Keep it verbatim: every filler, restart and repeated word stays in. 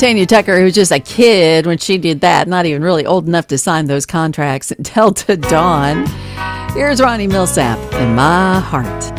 Tanya Tucker, who was just a kid when she did that, not even really old enough to sign those contracts at Delta Dawn. Here's Ronnie Millsap in My Heart.